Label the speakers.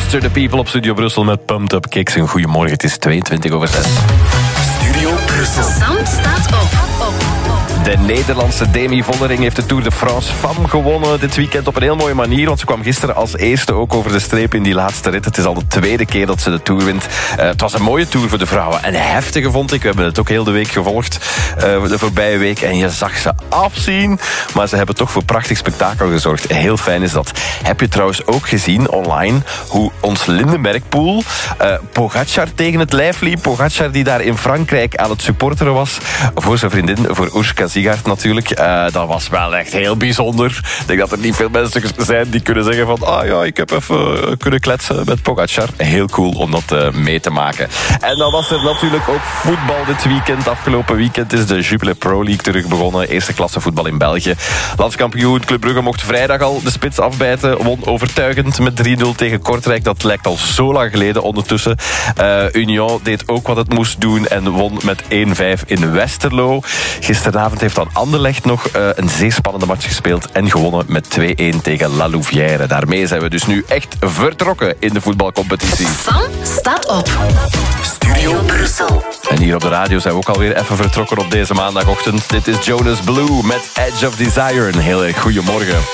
Speaker 1: Foster the People op Studio Brussel met Pumped Up Kicks. Een goedemorgen, het is 22:06.
Speaker 2: Studio Brussel.
Speaker 3: Sam staat op.
Speaker 1: De Nederlandse Demi Vollering heeft de Tour de France Femme gewonnen dit weekend op een heel mooie manier, want ze kwam gisteren als eerste ook over de streep in die laatste rit. Het is al de tweede keer dat ze de Tour wint. Het was een mooie Tour voor de vrouwen en heftige vond ik. We hebben het ook heel de week gevolgd, de voorbije week, en je zag ze afzien, maar ze hebben toch voor prachtig spektakel gezorgd. Heel fijn is dat. Heb je trouwens ook gezien online hoe ons Lindenbergpoel Pogacar tegen het lijf liep? Pogacar die daar in Frankrijk aan het supporteren was voor zijn vriendin, voor Urška Zigart natuurlijk. Dat was wel echt heel bijzonder. Ik denk dat er niet veel mensen zijn die kunnen zeggen van ik heb even kunnen kletsen met Pogacar. Heel cool om dat mee te maken. En dan was er natuurlijk ook voetbal dit weekend. Afgelopen weekend is de Jupiler Pro League terug begonnen. Eerste klasse voetbal in België. Landskampioen Club Brugge mocht vrijdag al de spits afbijten. Won overtuigend met 3-0 tegen Kortrijk. Dat lijkt al zo lang geleden ondertussen. Union deed ook wat het moest doen en won met 1-5 in Westerlo. Gisteravond heeft dan Anderlecht nog een zeer spannende match gespeeld en gewonnen met 2-1 tegen La Louvière. Daarmee zijn we dus nu echt vertrokken in de voetbalcompetitie.
Speaker 3: Sam staat op.
Speaker 2: Studio Brussel.
Speaker 1: En hier op de radio zijn we ook alweer even vertrokken op deze maandagochtend. Dit is Jonas Blue met Edge of Desire. Een hele goede morgen.